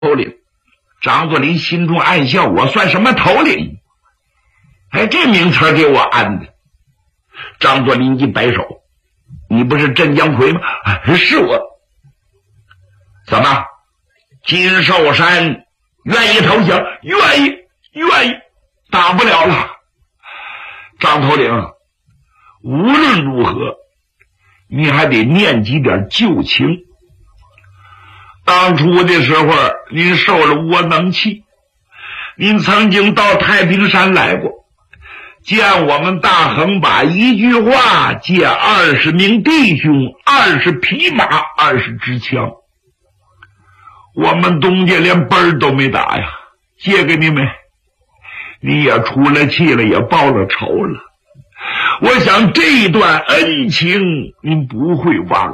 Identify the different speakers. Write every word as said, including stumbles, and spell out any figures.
Speaker 1: 头领。张作霖心中暗笑，我算什么头领？哎，这名词给我安的。张作霖一摆手，你不是镇江魁吗？哎，是我。怎么，金寿山愿意投降？愿意，愿意，打不了了。张头领，无论如何你还得念及点旧情。当初的时候您受了窝囊气，您曾经到太平山来过，见我们大横把一句话借二十名弟兄，二十匹马，二十支枪。我们东家连奔儿都没打呀，借给你们，你也出了气了，也报了仇了。我想这段恩情您不会忘。